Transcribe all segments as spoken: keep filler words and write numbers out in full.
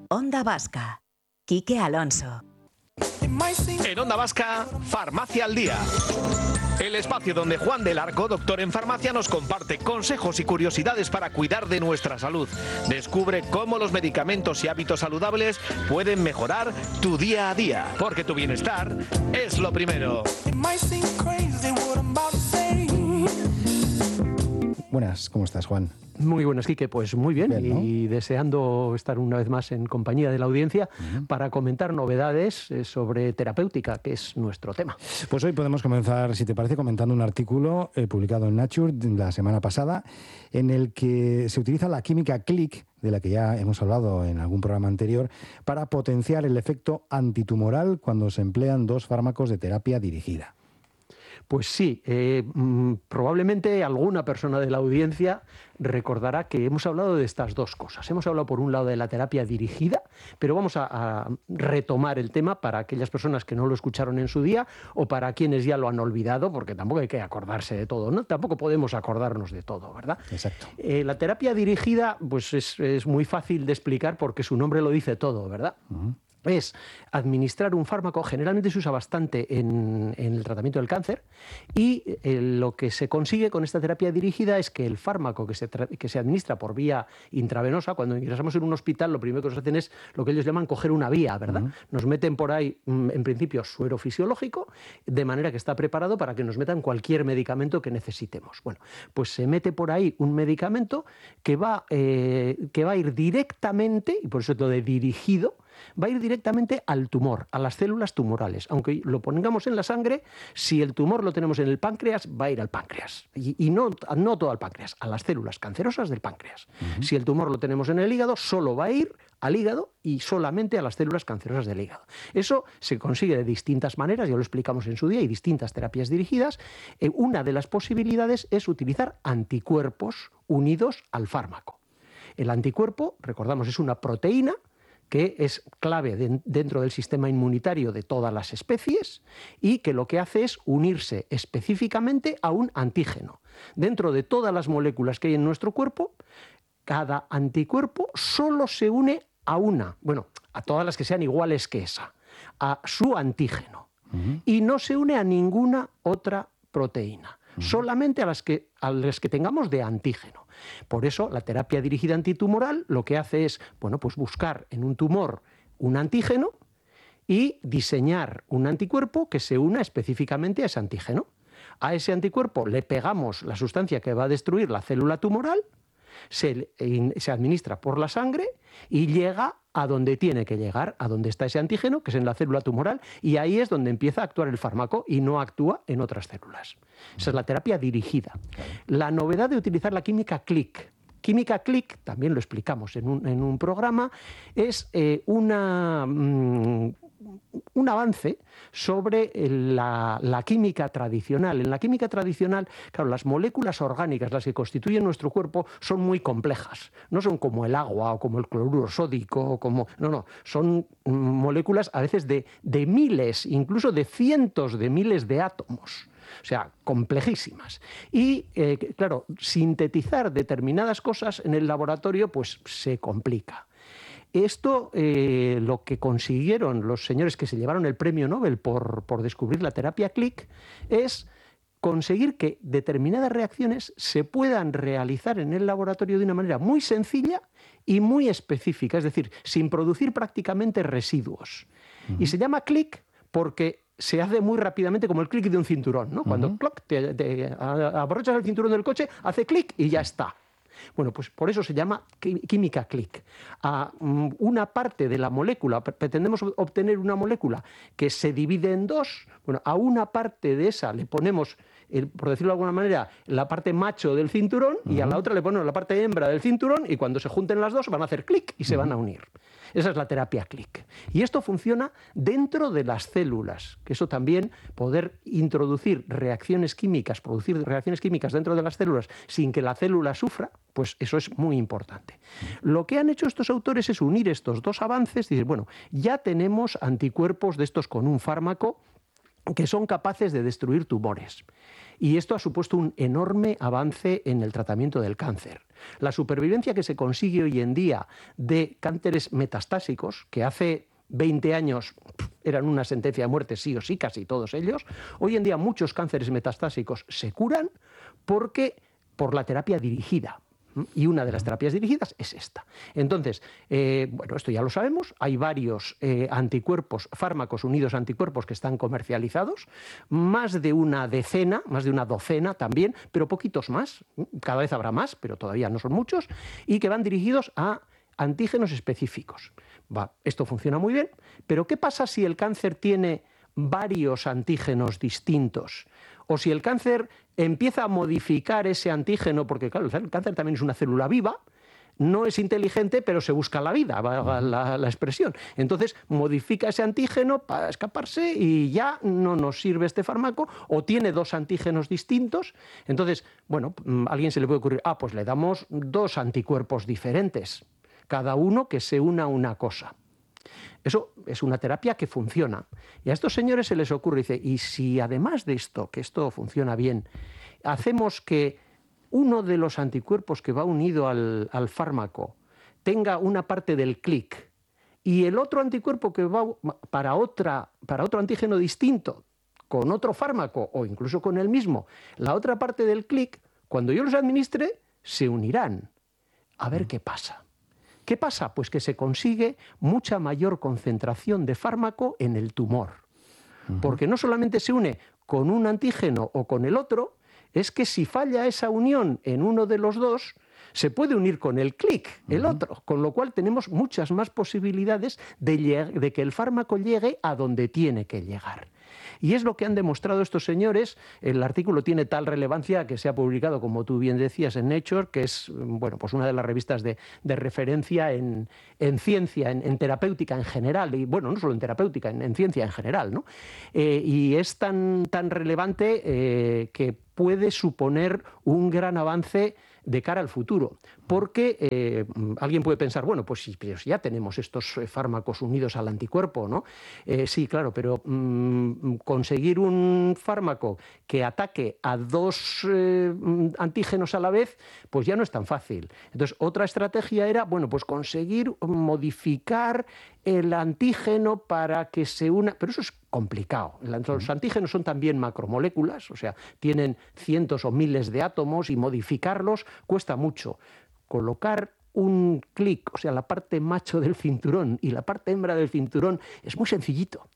Onda Vasca. Quique Alonso. En Onda Vasca, Farmacia al Día. El espacio donde Juan del Arco, doctor en farmacia, nos comparte consejos y curiosidades para cuidar de nuestra salud. Descubre cómo los medicamentos y hábitos saludables pueden mejorar tu día a día, porque tu bienestar es lo primero. Buenas, ¿cómo estás, Juan? Muy buenas, Quique. Pues muy bien, bien, ¿no? Y deseando estar una vez más en compañía de la audiencia uh-huh. para comentar novedades sobre terapéutica, que es nuestro tema. Pues hoy podemos comenzar, si te parece, comentando un artículo eh, publicado en Nature la semana pasada, en el que se utiliza la química click, de la que ya hemos hablado en algún programa anterior, para potenciar el efecto antitumoral cuando se emplean dos fármacos de terapia dirigida. Pues sí, eh, mmm, probablemente alguna persona de la audiencia recordará que hemos hablado de estas dos cosas. Hemos hablado por un lado de la terapia dirigida, pero vamos a, a retomar el tema para aquellas personas que no lo escucharon en su día o para quienes ya lo han olvidado, porque tampoco hay que acordarse de todo, ¿no? Tampoco podemos acordarnos de todo, ¿verdad? Exacto. Eh, la terapia dirigida pues es, es muy fácil de explicar porque su nombre lo dice todo, ¿verdad? Uh-huh. Es administrar un fármaco, generalmente se usa bastante en, en el tratamiento del cáncer, y eh, lo que se consigue con esta terapia dirigida es que el fármaco que se, tra- que se administra por vía intravenosa, cuando ingresamos en un hospital, lo primero que nos hacen es lo que ellos llaman coger una vía, ¿verdad? Uh-huh. Nos meten por ahí, en principio, suero fisiológico, de manera que está preparado para que nos metan cualquier medicamento que necesitemos. Bueno, pues se mete por ahí un medicamento que va, eh, que va a ir directamente, y por eso es lo de dirigido, va a ir directamente al tumor, a las células tumorales. Aunque lo pongamos en la sangre, si el tumor lo tenemos en el páncreas, va a ir al páncreas. Y, y no, no todo al páncreas, a las células cancerosas del páncreas. Uh-huh. Si el tumor lo tenemos en el hígado, solo va a ir al hígado y solamente a las células cancerosas del hígado. Eso se consigue de distintas maneras, ya lo explicamos en su día, hay distintas terapias dirigidas. Eh, una de las posibilidades es utilizar anticuerpos unidos al fármaco. El anticuerpo, recordamos, es una proteína que es clave de, dentro del sistema inmunitario de todas las especies y que lo que hace es unirse específicamente a un antígeno. Dentro de todas las moléculas que hay en nuestro cuerpo, cada anticuerpo solo se une a una, bueno, a todas las que sean iguales que esa, a su antígeno. Uh-huh. Y no se une a ninguna otra proteína. Uh-huh. Solamente a las que, a las que tengamos de antígeno. Por eso la terapia dirigida antitumoral lo que hace es, bueno, pues buscar en un tumor un antígeno y diseñar un anticuerpo que se una específicamente a ese antígeno. A ese anticuerpo le pegamos la sustancia que va a destruir la célula tumoral, se, se administra por la sangre y llega a donde tiene que llegar, a donde está ese antígeno, que es en la célula tumoral, y ahí es donde empieza a actuar el fármaco y no actúa en otras células. Esa es la terapia dirigida. La novedad de utilizar la química click. Química click, también lo explicamos en un, en un programa, es eh, una... Mmm, un avance sobre la, la química tradicional. En la química tradicional, claro, las moléculas orgánicas, las que constituyen nuestro cuerpo, son muy complejas. No son como el agua o como el cloruro sódico, como, no, no, son moléculas a veces de, de miles, incluso de cientos de miles de átomos. O sea, complejísimas. Y, eh, claro, sintetizar determinadas cosas en el laboratorio, pues se complica. Esto, eh, lo que consiguieron los señores que se llevaron el premio Nobel por, por descubrir la terapia click, es conseguir que determinadas reacciones se puedan realizar en el laboratorio de una manera muy sencilla y muy específica, es decir, sin producir prácticamente residuos. Uh-huh. Y se llama click porque se hace muy rápidamente, como el clic de un cinturón, ¿no? Uh-huh. Cuando cloc, te, te abrochas el cinturón del coche, hace clic y ya está. Bueno, pues por eso se llama química click. A una parte de la molécula, pretendemos obtener una molécula que se divide en dos, bueno, a una parte de esa le ponemos, el, por decirlo de alguna manera, la parte macho del cinturón, uh-huh. y a la otra le ponemos la parte hembra del cinturón, y cuando se junten las dos van a hacer clic y se uh-huh. van a unir. Esa es la terapia click. Y esto funciona dentro de las células, que eso también, poder introducir reacciones químicas, producir reacciones químicas dentro de las células sin que la célula sufra, pues eso es muy importante. Lo que han hecho estos autores es unir estos dos avances y decir, bueno, ya tenemos anticuerpos de estos con un fármaco que son capaces de destruir tumores. Y esto ha supuesto un enorme avance en el tratamiento del cáncer. La supervivencia que se consigue hoy en día de cánceres metastásicos, que hace veinte años eran una sentencia de muerte sí o sí, casi todos ellos, hoy en día muchos cánceres metastásicos se curan porque por la terapia dirigida. Y una de las terapias dirigidas es esta. Entonces, eh, bueno, esto ya lo sabemos, hay varios eh, anticuerpos, fármacos unidos a anticuerpos que están comercializados, más de una decena, más de una docena también, pero poquitos más, cada vez habrá más, pero todavía no son muchos, y que van dirigidos a antígenos específicos. Va, esto funciona muy bien, pero ¿qué pasa si el cáncer tiene varios antígenos distintos? O si el cáncer empieza a modificar ese antígeno, porque claro, el cáncer también es una célula viva, no es inteligente, pero se busca la vida, valga la, la expresión. Entonces modifica ese antígeno para escaparse y ya no nos sirve este fármaco, o tiene dos antígenos distintos. Entonces, bueno, a alguien se le puede ocurrir, ah, pues le damos dos anticuerpos diferentes, cada uno que se una a una cosa. Eso es una terapia que funciona. Y a estos señores se les ocurre, dice, y si además de esto, que esto funciona bien, hacemos que uno de los anticuerpos que va unido al, al fármaco tenga una parte del clic y el otro anticuerpo que va para, otra, para otro antígeno distinto, con otro fármaco o incluso con el mismo, la otra parte del clic, cuando yo los administre, se unirán. A ver qué pasa. ¿Qué pasa? Pues que se consigue mucha mayor concentración de fármaco en el tumor. Uh-huh. Porque no solamente se une con un antígeno o con el otro, es que si falla esa unión en uno de los dos, se puede unir con el clic, el uh-huh. otro, con lo cual tenemos muchas más posibilidades de, de que el fármaco llegue a donde tiene que llegar. Y es lo que han demostrado estos señores. El artículo tiene tal relevancia que se ha publicado, como tú bien decías, en Nature, que es bueno, pues una de las revistas de, de referencia en, en ciencia, en, en terapéutica en general, y bueno, no solo en terapéutica, en, en ciencia en general, ¿no? Eh, y es tan, tan relevante eh, que puede suponer un gran avance de cara al futuro, porque eh, alguien puede pensar, bueno, pues si, si ya tenemos estos fármacos unidos al anticuerpo, ¿no? Eh, sí, claro, pero mmm, conseguir un fármaco que ataque a dos eh, antígenos a la vez, pues ya no es tan fácil. Entonces, otra estrategia era, bueno, pues conseguir modificar el antígeno para que se una... Pero eso es complicado. Los antígenos son también macromoléculas, o sea, tienen cientos o miles de átomos y modificarlos cuesta mucho. Colocar un clic, o sea, la parte macho del cinturón y la parte hembra del cinturón es muy sencillito.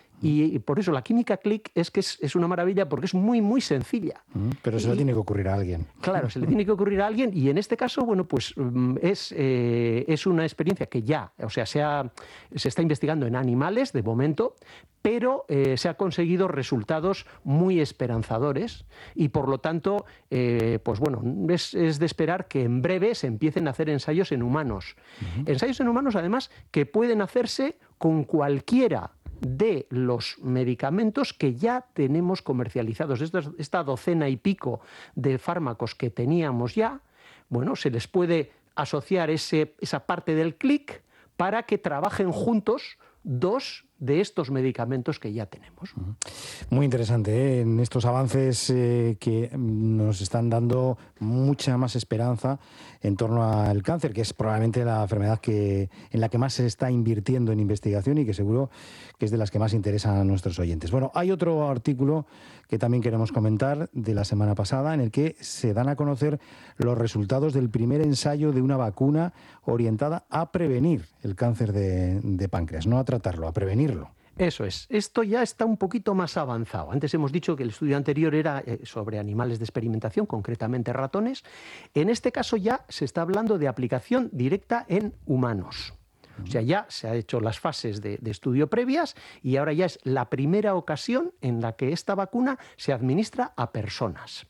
Y por eso la química clic es que es, es una maravilla porque es muy, muy sencilla. Pero se le tiene que ocurrir a alguien. Claro, se le tiene que ocurrir a alguien y en este caso, bueno, pues es, eh, es una experiencia que ya, o sea, se, ha, se está investigando en animales de momento, pero eh, se han conseguido resultados muy esperanzadores y por lo tanto, eh, pues bueno, es, es de esperar que en breve se empiecen a hacer ensayos en humanos. Uh-huh. Ensayos en humanos, además, que pueden hacerse con cualquiera de los medicamentos que ya tenemos comercializados. Esta, esta docena y pico de fármacos que teníamos ya, bueno, se les puede asociar ese, esa parte del clic para que trabajen juntos dos de estos medicamentos que ya tenemos. Muy interesante, ¿eh? En estos avances eh, que nos están dando mucha más esperanza en torno al cáncer, que es probablemente la enfermedad que, en la que más se está invirtiendo en investigación y que seguro que es de las que más interesan a nuestros oyentes. Bueno, hay otro artículo que también queremos comentar de la semana pasada en el que se dan a conocer los resultados del primer ensayo de una vacuna orientada a prevenir el cáncer de, de páncreas, no a tratarlo, a prevenirlo. Eso es. Esto ya está un poquito más avanzado. Antes hemos dicho que el estudio anterior era sobre animales de experimentación, concretamente ratones. En este caso ya se está hablando de aplicación directa en humanos. O sea, ya se han hecho las fases de, de estudio previas y ahora ya es la primera ocasión en la que esta vacuna se administra a personas.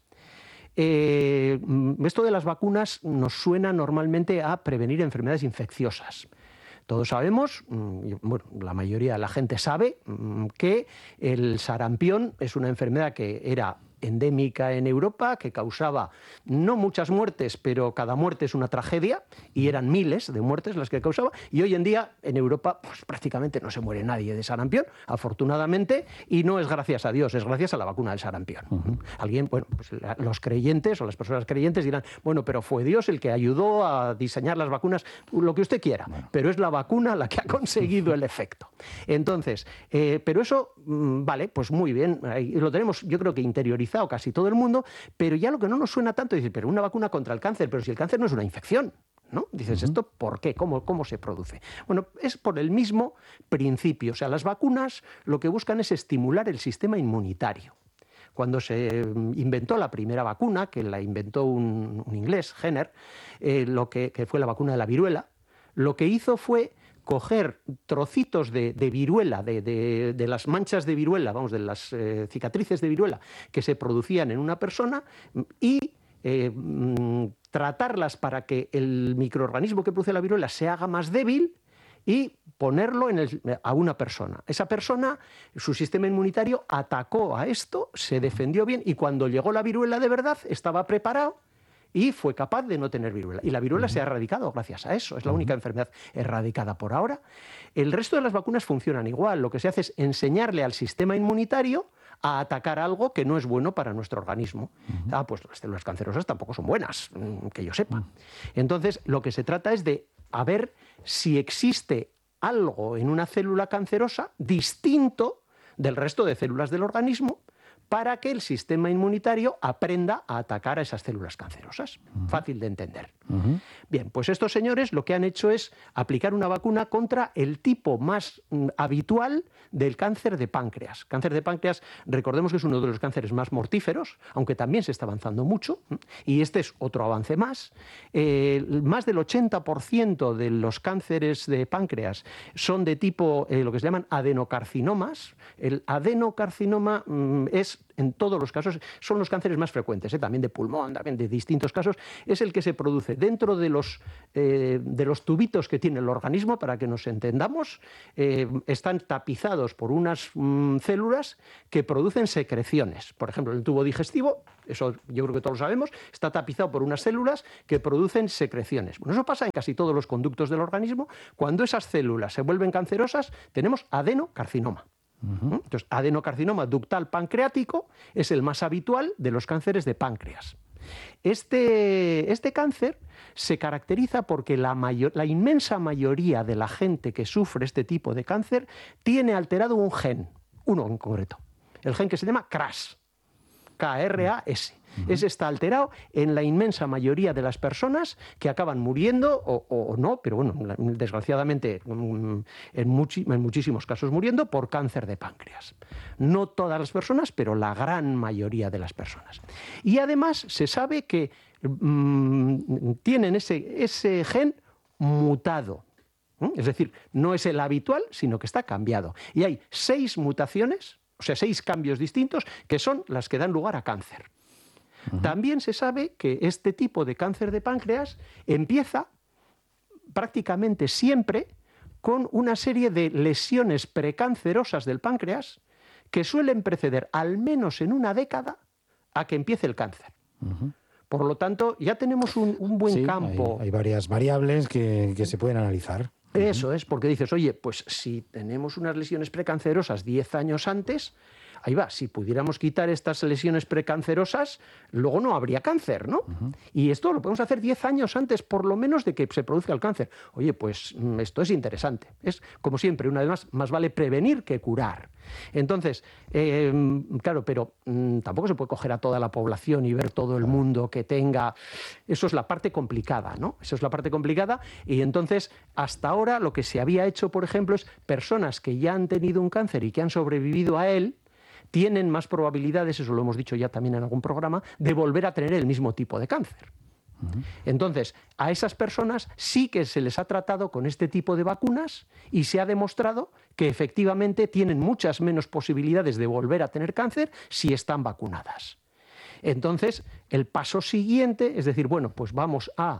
Eh, esto de las vacunas nos suena normalmente a prevenir enfermedades infecciosas. Todos sabemos, bueno, la mayoría de la gente sabe que el sarampión es una enfermedad que era endémica en Europa, que causaba no muchas muertes, pero cada muerte es una tragedia, y eran miles de muertes las que causaba, y hoy en día en Europa pues, prácticamente no se muere nadie de sarampión, afortunadamente, y no es gracias a Dios, es gracias a la vacuna del sarampión. Uh-huh. Alguien, bueno, pues los creyentes o las personas creyentes dirán, bueno, pero fue Dios el que ayudó a diseñar las vacunas, lo que usted quiera, bueno. pero es la vacuna la que ha conseguido el efecto. Entonces, eh, pero eso, vale, pues muy bien, lo tenemos yo creo que interiorizado casi todo el mundo, pero ya lo que no nos suena tanto es decir, pero una vacuna contra el cáncer, pero si el cáncer no es una infección, ¿no? Dices, ¿esto por qué? ¿Cómo, cómo se produce? Bueno, es por el mismo principio. O sea, las vacunas lo que buscan es estimular el sistema inmunitario. Cuando se inventó la primera vacuna, que la inventó un, un inglés, Jenner, eh, lo que, que fue la vacuna de la viruela, lo que hizo fue coger trocitos de, de viruela, de, de, de las manchas de viruela, vamos, de las eh, cicatrices de viruela que se producían en una persona y eh, tratarlas para que el microorganismo que produce la viruela se haga más débil y ponerlo en el, a una persona. Esa persona, su sistema inmunitario atacó a esto, se defendió bien y cuando llegó la viruela de verdad estaba preparado y fue capaz de no tener viruela. Y la viruela uh-huh. se ha erradicado gracias a eso. Es la uh-huh. única enfermedad erradicada por ahora. El resto de las vacunas funcionan igual. Lo que se hace es enseñarle al sistema inmunitario a atacar algo que no es bueno para nuestro organismo. Uh-huh. Ah, pues las células cancerosas tampoco son buenas, que yo sepa. Uh-huh. Entonces, lo que se trata es de a ver si existe algo en una célula cancerosa distinto del resto de células del organismo para que el sistema inmunitario aprenda a atacar a esas células cancerosas. Uh-huh. Fácil de entender. Uh-huh. Bien, pues estos señores lo que han hecho es aplicar una vacuna contra el tipo más mm, habitual del cáncer de páncreas. Cáncer de páncreas, recordemos que es uno de los cánceres más mortíferos, aunque también se está avanzando mucho, y este es otro avance más. Eh, más del ochenta por ciento de los cánceres de páncreas son de tipo, eh, lo que se llaman adenocarcinomas. El adenocarcinoma mm, es en todos los casos, son los cánceres más frecuentes, ¿eh? también de pulmón, también de distintos casos, es el que se produce dentro de los, eh, de los tubitos que tiene el organismo, para que nos entendamos, eh, están tapizados por unas mm, células que producen secreciones. Por ejemplo, el tubo digestivo, eso yo creo que todos lo sabemos, está tapizado por unas células que producen secreciones. Bueno, eso pasa en casi todos los conductos del organismo. Cuando esas células se vuelven cancerosas, tenemos adenocarcinoma. Uh-huh. Entonces, adenocarcinoma ductal pancreático es el más habitual de los cánceres de páncreas. Este, este cáncer se caracteriza porque la, mayor, la inmensa mayoría de la gente que sufre este tipo de cáncer tiene alterado un gen, uno en concreto, el gen que se llama C R A S, K R A S. Uh-huh. Ese está alterado en la inmensa mayoría de las personas que acaban muriendo, o, o, o no, pero bueno, desgraciadamente en, muchi, en muchísimos casos muriendo por cáncer de páncreas. No todas las personas, pero la gran mayoría de las personas. Y además se sabe que mmm, tienen ese, ese gen mutado. ¿Mm? Es decir, no es el habitual, sino que está cambiado. Y hay seis mutaciones, o sea, seis cambios distintos, que son las que dan lugar a cáncer. Uh-huh. También se sabe que este tipo de cáncer de páncreas empieza prácticamente siempre con una serie de lesiones precancerosas del páncreas que suelen preceder al menos en una década a que empiece el cáncer. Uh-huh. Por lo tanto, ya tenemos un, un buen sí, campo. Hay, hay varias variables que, que se pueden analizar. Eso es, porque dices, oye, pues si tenemos unas lesiones precancerosas diez años antes, ahí va, si pudiéramos quitar estas lesiones precancerosas, luego no habría cáncer, ¿no? Uh-huh. Y esto lo podemos hacer diez años antes, por lo menos, de que se produzca el cáncer. Oye, pues esto es interesante. Es, como siempre, una vez más, más vale prevenir que curar. Entonces, eh, claro, pero mmm, tampoco se puede coger a toda la población y ver todo el mundo que tenga. Eso es la parte complicada, ¿no? Eso es la parte complicada. Y entonces, hasta ahora, lo que se había hecho, por ejemplo, es personas que ya han tenido un cáncer y que han sobrevivido a él, tienen más probabilidades, eso lo hemos dicho ya también en algún programa, de volver a tener el mismo tipo de cáncer. Uh-huh. Entonces, a esas personas sí que se les ha tratado con este tipo de vacunas y se ha demostrado que efectivamente tienen muchas menos posibilidades de volver a tener cáncer si están vacunadas. Entonces, el paso siguiente es decir, bueno, pues vamos a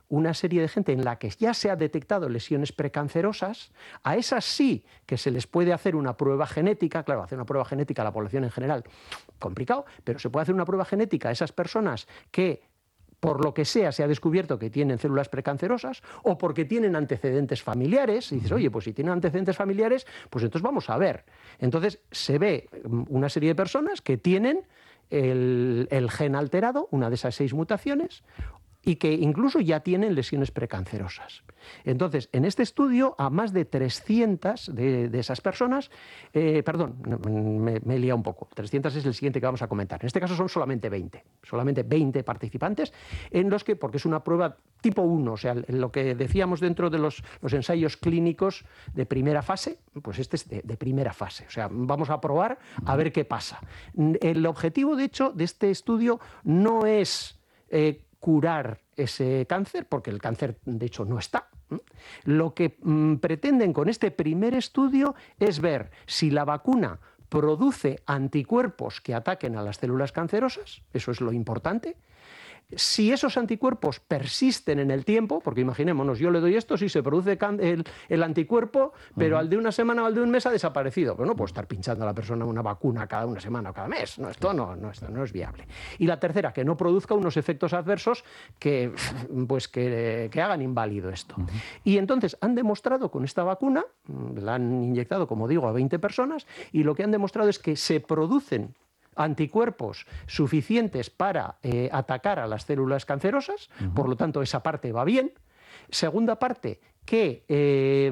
una serie de gente en la que ya se ha detectado lesiones precancerosas. A esas sí que se les puede hacer una prueba genética. Claro, hacer una prueba genética a la población en general, complicado, pero se puede hacer una prueba genética a esas personas que, por lo que sea, se ha descubierto que tienen células precancerosas o porque tienen antecedentes familiares. Y dices, oye, pues si tienen antecedentes familiares, pues entonces vamos a ver. Entonces se ve una serie de personas que tienen el, el gen alterado, una de esas seis mutaciones, y que incluso ya tienen lesiones precancerosas. Entonces, en este estudio, a más de trescientas de, de esas personas, eh, perdón, me, me he liado un poco, trescientas es el siguiente que vamos a comentar. En este caso son solamente veinte, solamente veinte participantes, en los que, porque es una prueba tipo uno, o sea, lo que decíamos dentro de los, los ensayos clínicos de primera fase, pues este es de, de primera fase, o sea, vamos a probar a ver qué pasa. El objetivo, de hecho, de este estudio no es Eh, curar ese cáncer, porque el cáncer de hecho no está. Lo que mm, pretenden con este primer estudio es ver si la vacuna produce anticuerpos que ataquen a las células cancerosas, eso es lo importante. Si esos anticuerpos persisten en el tiempo, porque imaginémonos, yo le doy esto, si se produce el, el anticuerpo, pero uh-huh. al de una semana o al de un mes ha desaparecido. Pero no puedo estar pinchando a la persona una vacuna cada una semana o cada mes. No, esto no, no, esto no es viable. Y la tercera, que no produzca unos efectos adversos que, pues que, que hagan inválido esto. Uh-huh. Y entonces han demostrado con esta vacuna, la han inyectado, como digo, a veinte personas, y lo que han demostrado es que se producen anticuerpos suficientes para eh, atacar a las células cancerosas, uh-huh. por lo tanto esa parte va bien. Segunda parte, que... Eh,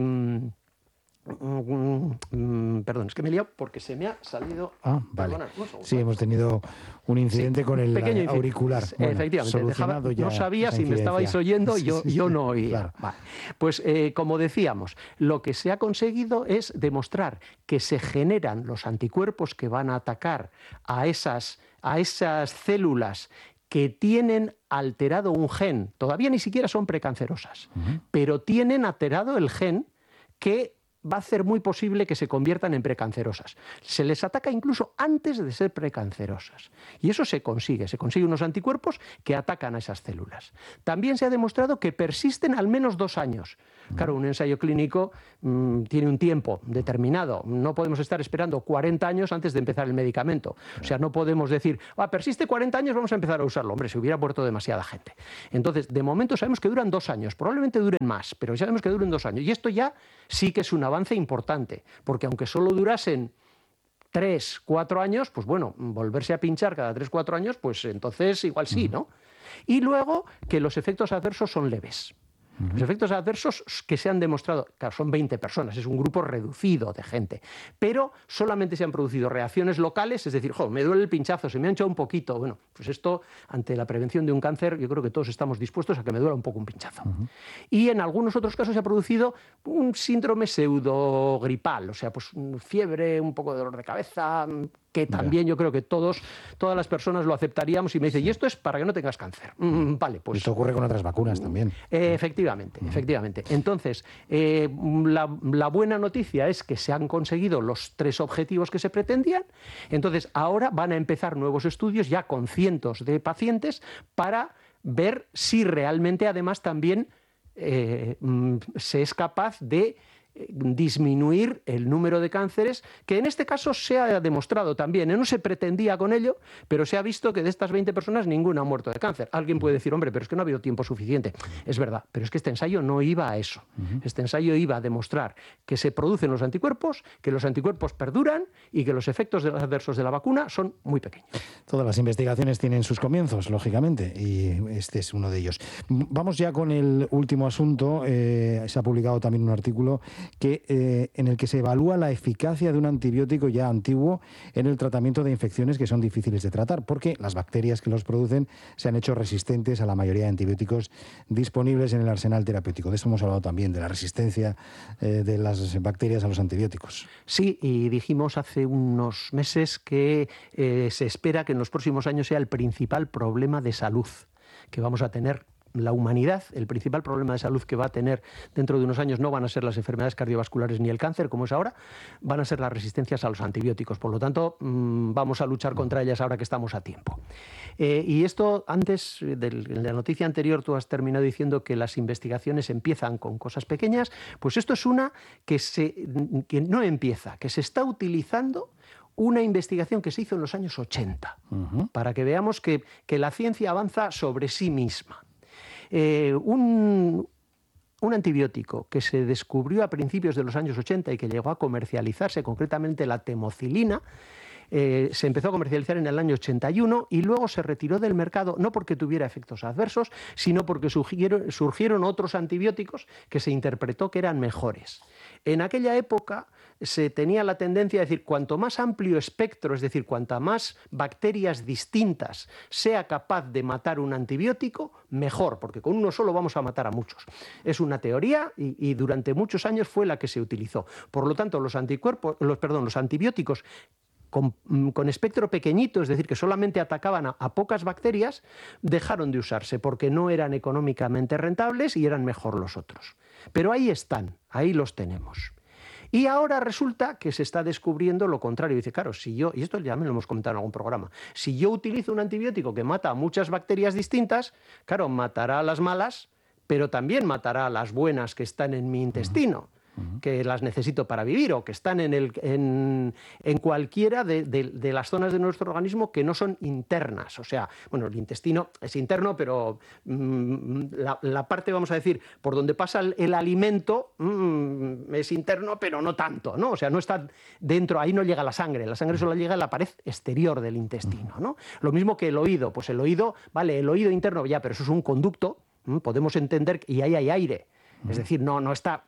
mm, mm, perdón, es que me he liado porque se me ha salido... Ah, vale. Sí, hemos tenido un incidente sí, con el pequeño auricular. Bueno, efectivamente, dejaba, no sabía si me estabais oyendo, yo, sí, sí, yo no oía. Claro. Vale. Pues eh, como decíamos, lo que se ha conseguido es demostrar que se generan los anticuerpos que van a atacar a esas, a esas células que tienen alterado un gen, todavía ni siquiera son precancerosas, uh-huh. pero tienen alterado el gen que va a hacer muy posible que se conviertan en precancerosas. Se les ataca incluso antes de ser precancerosas. Y eso se consigue, se consigue unos anticuerpos que atacan a esas células. También se ha demostrado que persisten al menos dos años. Claro, un ensayo clínico mmm, tiene un tiempo determinado. No podemos estar esperando cuarenta años antes de empezar el medicamento. O sea, no podemos decir, ah, persiste cuarenta años, vamos a empezar a usarlo. Hombre, se hubiera muerto demasiada gente. Entonces, de momento sabemos que duran dos años. Probablemente duren más, pero sabemos que duren dos años. Y esto ya sí que es un avance importante, porque aunque solo durasen tres, cuatro años, pues bueno, volverse a pinchar cada tres, cuatro años, pues entonces igual sí, ¿no? Y luego que los efectos adversos son leves. Uh-huh. Los efectos adversos que se han demostrado, claro, son veinte personas, es un grupo reducido de gente, pero solamente se han producido reacciones locales, es decir, jo, me duele el pinchazo, se me ha hinchado un poquito. Bueno, pues esto, ante la prevención de un cáncer, yo creo que todos estamos dispuestos a que me duela un poco un pinchazo. Uh-huh. Y en algunos otros casos se ha producido un síndrome pseudogripal, o sea, pues fiebre, un poco de dolor de cabeza, que también yo creo que todos, todas las personas lo aceptaríamos, y me dice, y esto es para que no tengas cáncer. Mm, vale, pues... Esto ocurre con otras vacunas también. Eh, efectivamente, uh-huh. efectivamente. Entonces, eh, la, la buena noticia es que se han conseguido los tres objetivos que se pretendían. Entonces, ahora van a empezar nuevos estudios ya con cientos de pacientes para ver si realmente, además, también eh, se es capaz de disminuir el número de cánceres, que en este caso se ha demostrado también, no se pretendía con ello, pero se ha visto que de estas veinte personas ninguna ha muerto de cáncer. Alguien puede decir, hombre, pero es que no ha habido tiempo suficiente. Es verdad, pero es que este ensayo no iba a eso. Uh-huh. Este ensayo iba a demostrar que se producen los anticuerpos, que los anticuerpos perduran y que los efectos adversos de la vacuna son muy pequeños. Todas las investigaciones tienen sus comienzos, lógicamente, y este es uno de ellos. Vamos ya con el último asunto. Eh, se ha publicado también un artículo que, eh, en el que se evalúa la eficacia de un antibiótico ya antiguo en el tratamiento de infecciones que son difíciles de tratar, porque las bacterias que los producen se han hecho resistentes a la mayoría de antibióticos disponibles en el arsenal terapéutico. De eso hemos hablado también, de la resistencia eh, de las bacterias a los antibióticos. Sí, y dijimos hace unos meses que eh, se espera que en los próximos años sea el principal problema de salud que vamos a tener la humanidad, el principal problema de salud que va a tener dentro de unos años no van a ser las enfermedades cardiovasculares ni el cáncer, como es ahora, van a ser las resistencias a los antibióticos. Por lo tanto, mmm, vamos a luchar contra ellas ahora que estamos a tiempo. Eh, y esto, antes de, de la noticia anterior, tú has terminado diciendo que las investigaciones empiezan con cosas pequeñas. Pues esto es una que, se, que no empieza, que se está utilizando una investigación que se hizo en los años ochenta, uh-huh. para que veamos que, que la ciencia avanza sobre sí misma. Eh, un, un antibiótico que se descubrió a principios de los años ochenta y que llegó a comercializarse, concretamente la temocilina, Eh, se empezó a comercializar en el año ochenta y uno y luego se retiró del mercado, no porque tuviera efectos adversos, sino porque surgieron, surgieron otros antibióticos que se interpretó que eran mejores. En aquella época se tenía la tendencia a decir, cuanto más amplio espectro, es decir, cuanta más bacterias distintas sea capaz de matar un antibiótico, mejor, porque con uno solo vamos a matar a muchos. Es una teoría y, y durante muchos años fue la que se utilizó. Por lo tanto, los anticuerpos, los, perdón, los antibióticos Con, con espectro pequeñito, es decir, que solamente atacaban a, a pocas bacterias, dejaron de usarse porque no eran económicamente rentables y eran mejor los otros. Pero ahí están, ahí los tenemos. Y ahora resulta que se está descubriendo lo contrario. Dice, claro, si yo, y esto ya me lo hemos comentado en algún programa, si yo utilizo un antibiótico que mata a muchas bacterias distintas, claro, matará a las malas, pero también matará a las buenas que están en mi intestino, que las necesito para vivir o que están en, el, en, en cualquiera de, de, de las zonas de nuestro organismo que no son internas. O sea, bueno, el intestino es interno, pero mmm, la, la parte, vamos a decir, por donde pasa el, el alimento mmm, es interno, pero no tanto, ¿no? O sea, no está dentro, ahí no llega la sangre, la sangre solo llega a la pared exterior del intestino, ¿no? Lo mismo que el oído, pues el oído, vale, el oído interno ya, pero eso es un conducto, ¿m? Podemos entender, y ahí hay aire. Es decir, no, no, está,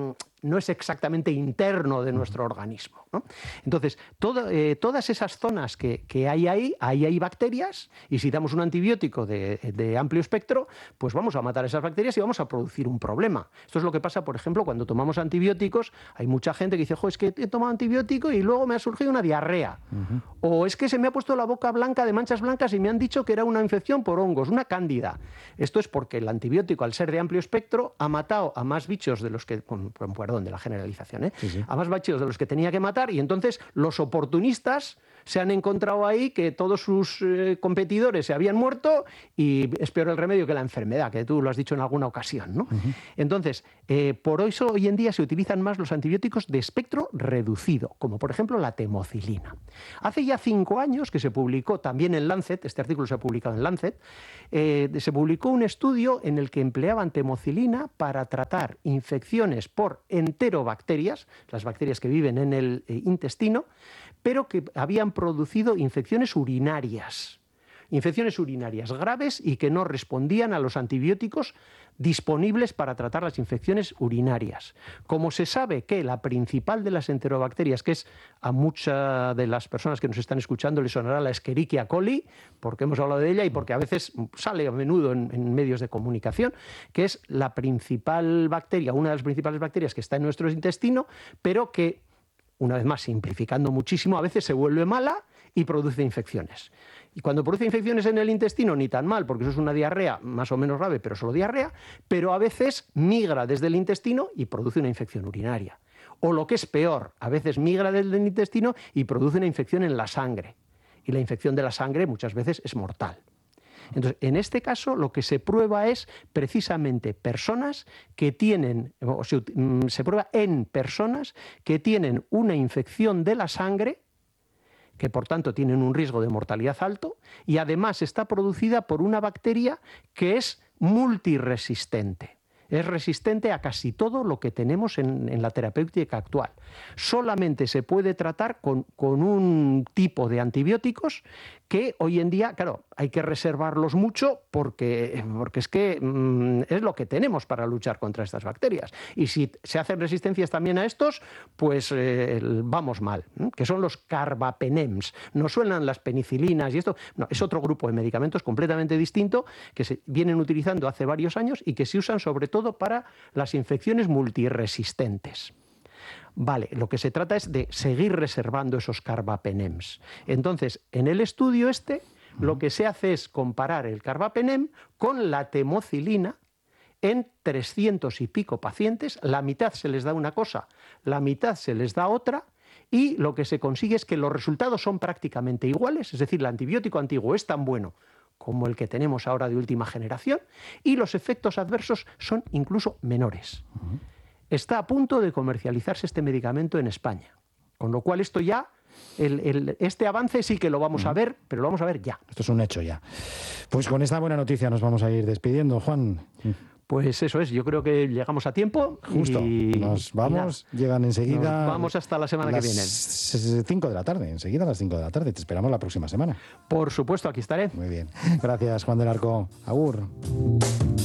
no es exactamente interno de nuestro organismo, ¿no? Entonces, todo, eh, todas esas zonas que, que hay ahí, ahí hay bacterias, y si damos un antibiótico de, de amplio espectro, pues vamos a matar esas bacterias y vamos a producir un problema. Esto es lo que pasa, por ejemplo, cuando tomamos antibióticos. Hay mucha gente que dice, jo, es que he tomado antibiótico y luego me ha surgido una diarrea. Uh-huh. O es que se me ha puesto la boca blanca de manchas blancas y me han dicho que era una infección por hongos, una cándida. Esto es porque el antibiótico, al ser de amplio espectro, ha matado a más bichos de los que, con, con perdón de la generalización, ¿eh? sí, sí. a más bichos de los que tenía que matar, y entonces los oportunistas se han encontrado ahí que todos sus eh, competidores se habían muerto y es peor el remedio que la enfermedad, que tú lo has dicho en alguna ocasión, ¿no? Uh-huh. Entonces, eh, por eso hoy en día se utilizan más los antibióticos de espectro reducido, como por ejemplo la temocilina. Hace ya cinco años que se publicó también en Lancet, este artículo se ha publicado en Lancet, eh, se publicó un estudio en el que empleaban temocilina para tratar infecciones por enterobacterias, las bacterias que viven en el eh, intestino, pero que habían producido infecciones urinarias, infecciones urinarias graves y que no respondían a los antibióticos disponibles para tratar las infecciones urinarias. Como se sabe que la principal de las enterobacterias, que es a muchas de las personas que nos están escuchando les sonará la Escherichia coli, porque hemos hablado de ella y porque a veces sale a menudo en, en medios de comunicación, que es la principal bacteria, una de las principales bacterias que está en nuestro intestino, pero que, una vez más, simplificando muchísimo, a veces se vuelve mala y produce infecciones. Y cuando produce infecciones en el intestino, ni tan mal, porque eso es una diarrea más o menos grave, pero solo diarrea, pero a veces migra desde el intestino y produce una infección urinaria. O lo que es peor, a veces migra desde el intestino y produce una infección en la sangre. Y la infección de la sangre muchas veces es mortal. Entonces, en este caso, lo que se prueba es precisamente personas que tienen, o se, se prueba en personas que tienen una infección de la sangre, que por tanto tienen un riesgo de mortalidad alto, y además está producida por una bacteria que es multiresistente. Es resistente a casi todo lo que tenemos en, en la terapéutica actual. Solamente se puede tratar con, con un tipo de antibióticos que hoy en día, claro, hay que reservarlos mucho porque, porque es que mmm, es lo que tenemos para luchar contra estas bacterias. Y si se hacen resistencias también a estos, pues eh, vamos mal, ¿eh? Que son los carbapenems. No suenan las penicilinas y esto. No, es otro grupo de medicamentos completamente distinto que se vienen utilizando hace varios años y que se usan sobre todo para las infecciones multiresistentes. Vale, lo que se trata es de seguir reservando esos carbapenems. Entonces, en el estudio este, Uh-huh. Lo que se hace es comparar el carbapenem con la temocilina en trescientos y pico pacientes. La mitad se les da una cosa, la mitad se les da otra, y lo que se consigue es que los resultados son prácticamente iguales, es decir, el antibiótico antiguo es tan bueno como el que tenemos ahora de última generación, y los efectos adversos son incluso menores. Uh-huh. Está a punto de comercializarse este medicamento en España, con lo cual esto ya, el, el, este avance sí que lo vamos uh-huh. a ver, pero lo vamos a ver ya. Esto es un hecho ya. Pues con esta buena noticia nos vamos a ir despidiendo, Juan. Pues eso es, yo creo que llegamos a tiempo. Justo, y, nos vamos, y llegan enseguida. Nos vamos hasta la semana que viene. cinco de la tarde, enseguida a las cinco de la tarde. Te esperamos la próxima semana. Por supuesto, aquí estaré. Muy bien. Gracias, Juan del Arco. Agur.